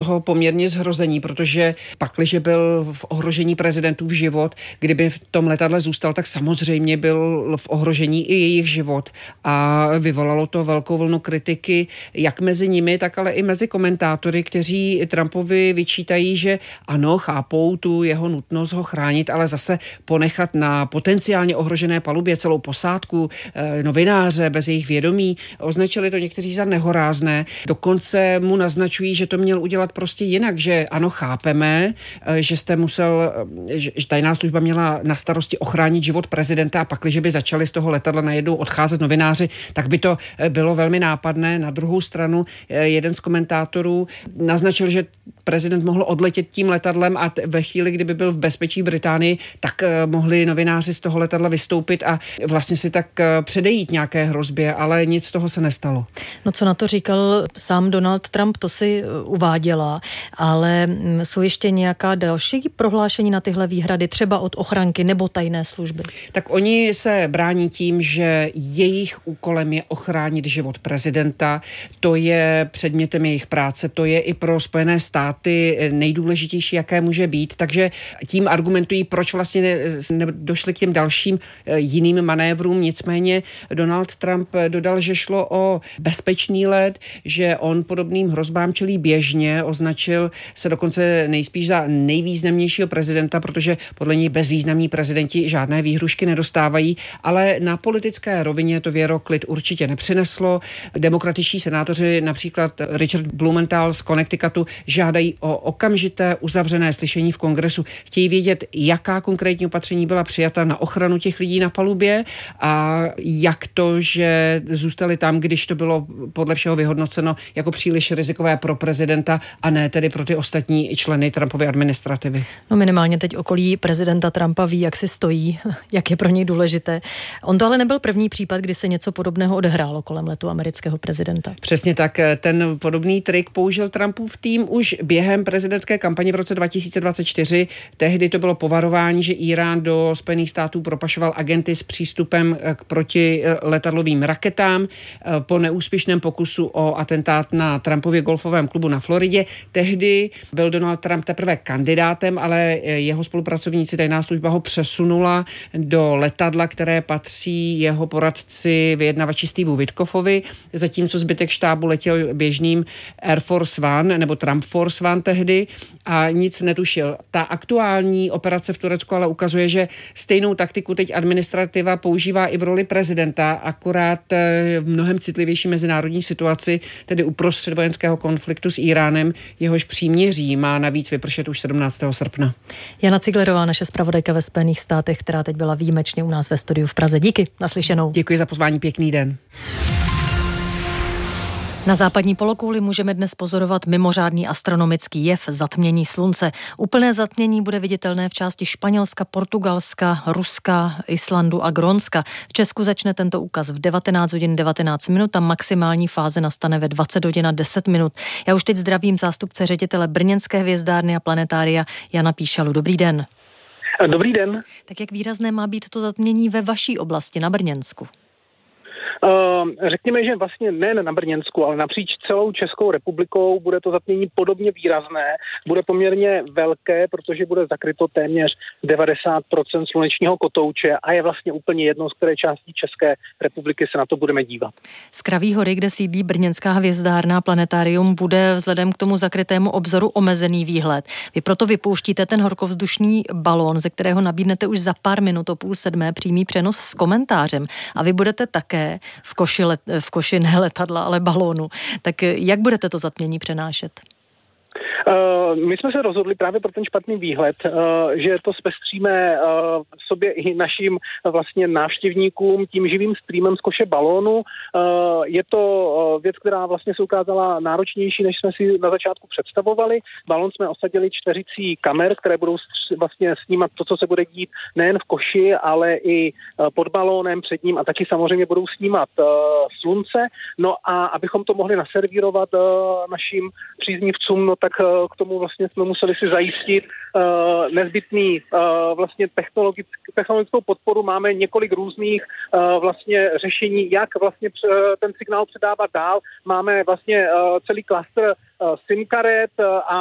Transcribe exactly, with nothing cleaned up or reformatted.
toho poměrně zhrození, protože pakliže byl v ohrožení prezidentův život, kdyby v tom letadle zůstal, tak samozřejmě byl v ohrožení i jejich život. A vyvolalo to velkou vlnu kritiky, jak mezi nimi, tak ale i mezi komentátory, kteří Trumpovi vyčítají, že ano, chápou tu jeho nutnost ho chránit, ale zase ponechat na potenciálně ohrožené palubě celou posádku, novináře bez jejich vědomí. Označili to někteří za nehorázné. Dokonce mu naznačují, že to měl udělat prostě jinak, že ano, chápeme, že jste musel, že tajná služba měla na starosti ochránit život prezidenta a pakliže by začali z toho letadla najednou odcházet novináři, tak by to bylo velmi nápadné. Na druhou stranu jeden z komentátorů naznačil, že prezident mohl odletět tím letadlem a ve chvíli, kdyby byl v bezpečí Británii, tak mohli novináři z toho letadla vystoupit a vlastně si tak předejít nějaké hrozbě, ale nic z toho se nestalo. No co na to říkal sám Donald Trump, to si uváděla, ale jsou ještě nějaká další prohlášení na tyhle výhrady, třeba od ochranky nebo tajné služby? Tak oni se brání tím, že jejich úkolem je ochránit život prezidenta, to je předmětem jejich práce, to je i pro Spojené státy nejdůležitější, jaké může být, takže tím argumentují, proč vlastně došli k těm dalším jiným manévrům, nicméně Donald Trump dodal, že šlo o bezpečný let, že on podobným hrozbám čelí běžně, označil se dokonce nejspíš za nejvýznamnějšího prezidenta, protože podle něj bezvýznamní prezidenti žádné výhrušky nedostávají, ale na politické rovině to Věro klid určitě nepřineslo. Demokratičtí senátoři, například Richard Blumenthal z Connecticutu, žádají o okamžité uzavřené slyšení v kongresu. Chtějí vědět, jaká konkrétní opatření byla přijata na ochranu těch lidí na palubě a jak to, že zůstali tam, když to bylo podle všeho vyhodnoceno jako příliš rizikové pro prezidenta a ne tedy pro ty ostatní členy Trumpovy administrativy. No minimálně teď okolí prezidenta Trumpa ví, jak si stojí, jak je pro něj důležité. On to ale nebyl první případ, kdy se něco podobného odehrálo kolem letu amerického prezidenta. Přesně tak. Ten podobný trik použil Trumpův tým už během prezidentské kampaně v roce dva tisíce dvacet čtyři. Tehdy to bylo povarování, že Irán do Spojených států propašoval agenty s přístupem k protiletadlovým raketám. Po neúspěšném pokusu o atentát na Trumpově golfovém klubu na Floridě. Tehdy byl Donald Trump teprve kandidátem, ale jeho spolupracovníci tajná služba ho přesunula do letadla, které patří jeho poradci vyjednavači Steveu Witkoffovi, zatímco zbytek štábu letěl běžným Air Force One nebo Trump Force One tehdy a nic netušil. Ta aktuální operace v Turecku ale ukazuje, že stejnou taktiku teď administrativa používá i v roli prezidenta, akorát v mnohem citlivější mezinárodní situaci, tedy uprostřed vojenského konfliktu s Iránem, jehož příměří má navíc vypršet už sedmnáctého srpna. Jana Ciglerová, naše zpravodajka ve Spojených státech, která teď byla výjimečně u nás ve studiu v Praze. Díky, naslyšenou. Děkuji za pozvání, pěkný den. Na západní polokouli můžeme dnes pozorovat mimořádný astronomický jev zatmění slunce. Úplné zatmění bude viditelné v části Španělska, Portugalska, Ruska, Islandu a Grónska. V Česku začne tento úkaz v devatenáct hodin devatenáct minut a maximální fáze nastane ve dvacet hodin a deset minut. Já už teď zdravím zástupce ředitele brněnské hvězdárny a planetária Jana Píšalu. Dobrý den. Dobrý den. Tak jak výrazné má být to zatmění ve vaší oblasti na Brněnsku? Uh, řekněme, že vlastně ne na Brněnsku, ale napříč celou Českou republikou bude to zatmění podobně výrazné, bude poměrně velké, protože bude zakryto téměř devadesát procent slunečního kotouče a je vlastně úplně jedno, z které části České republiky se na to budeme dívat. Z Kraví hory, kde sídlí brněnská hvězdárna a planetárium, bude vzhledem k tomu zakrytému obzoru omezený výhled. Vy proto vypouštíte ten horkovzdušný balón, ze kterého nabídnete už za pár minut o půl sedmé přímý přenos s komentářem a vy budete také v koši, let, v koši ne letadla, ale balónu. Tak jak budete to zatmění přenášet? Uh, my jsme se rozhodli právě pro ten špatný výhled, uh, že to zpestříme uh, sobě i našim uh, vlastně návštěvníkům tím živým streamem z koše balónu. Uh, je to uh, věc, která vlastně se ukázala náročnější, než jsme si na začátku představovali. Balón jsme osadili čtyřicí kamer, které budou stř- vlastně snímat to, co se bude dít nejen v koši, ale i uh, pod balónem před ním a taky samozřejmě budou snímat uh, slunce. No a abychom to mohli naservírovat uh, našim příznivcům, no tak k tomu vlastně jsme museli si zajistit uh, nezbytný uh, vlastně technologickou podporu. Máme několik různých uh, vlastně řešení, jak vlastně ten signál předávat dál. Máme vlastně uh, celý klaster uh, SIM karet uh, a